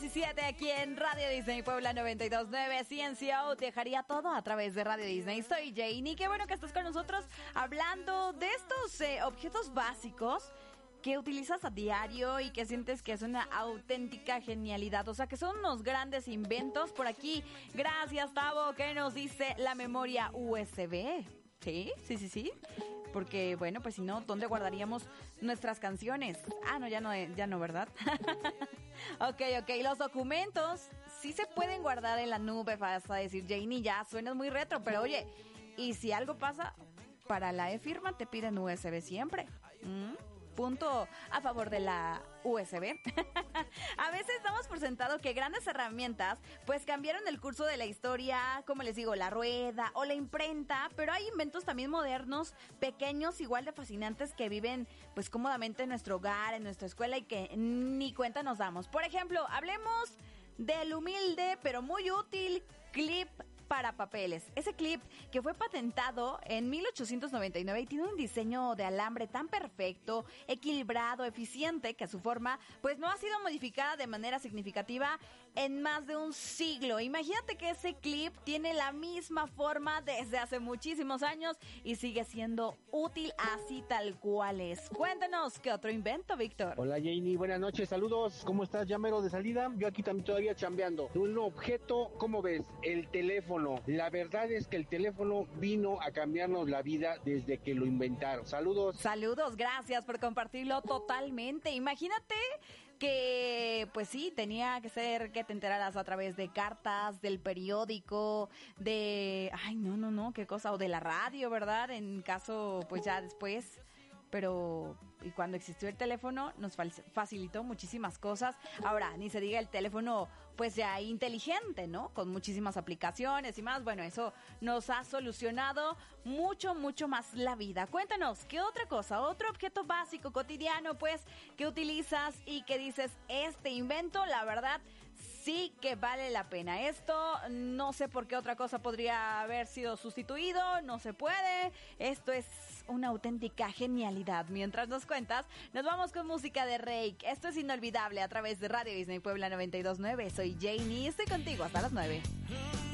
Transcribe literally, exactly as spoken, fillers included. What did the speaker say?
diecisiete aquí en Radio Disney Puebla noventa y dos punto nueve. C N C O dejaría todo a través de Radio Disney. Soy Janie. Qué bueno que estás con nosotros hablando de estos eh, objetos básicos que utilizas a diario y que sientes que es una auténtica genialidad. O sea, que son unos grandes inventos. Por aquí, gracias, Tavo, que nos dice la memoria U S B. Sí, sí, sí, sí. Porque, bueno, pues si no, ¿dónde guardaríamos nuestras canciones? Ah, no, ya no, ya no, ¿verdad? Ok, ok. Los documentos sí se pueden guardar en la nube. Vas a decir, Janie, ya suenas muy retro. Pero oye, ¿y si algo pasa? Para la e-firma te piden U S B siempre. ¿Mm? Punto a favor de la U S B. A veces damos por sentado que grandes herramientas pues cambiaron el curso de la historia, como les digo, la rueda o la imprenta, pero hay inventos también modernos, pequeños, igual de fascinantes, que viven pues cómodamente en nuestro hogar, en nuestra escuela y que ni cuenta nos damos. Por ejemplo, hablemos del humilde pero muy útil clip para papeles. Ese clip que fue patentado en mil ochocientos noventa y nueve y tiene un diseño de alambre tan perfecto, equilibrado, eficiente, que a su forma pues no ha sido modificada de manera significativa en más de un siglo. Imagínate que ese clip tiene la misma forma desde hace muchísimos años y sigue siendo útil así tal cual es. Cuéntanos, ¿qué otro invento, Víctor? Hola, Janie, buenas noches, saludos. ¿Cómo estás, llamero de salida? Yo aquí también todavía chambeando. Un objeto, ¿cómo ves? El teléfono. La verdad es que el teléfono vino a cambiarnos la vida desde que lo inventaron. Saludos. Saludos, gracias por compartirlo totalmente. Imagínate que, pues sí, tenía que ser que te enteraras a través de cartas, del periódico, de... Ay, no, no, no, qué cosa, o de la radio, ¿verdad? En caso, pues ya después... Pero y cuando existió el teléfono nos facilitó muchísimas cosas. Ahora, ni se diga el teléfono pues ya inteligente, ¿no? Con muchísimas aplicaciones y más. Bueno, eso nos ha solucionado mucho, mucho más la vida. Cuéntanos, ¿qué otra cosa? Otro objeto básico, cotidiano, pues, que utilizas y que dices, este invento, la verdad... sí que vale la pena. Esto no sé por qué otra cosa podría haber sido sustituido, no se puede. Esto es una auténtica genialidad. Mientras nos cuentas, nos vamos con música de Reik. Esto es inolvidable a través de Radio Disney Puebla noventa y dos punto nueve. Soy Janie y estoy contigo hasta las nueve.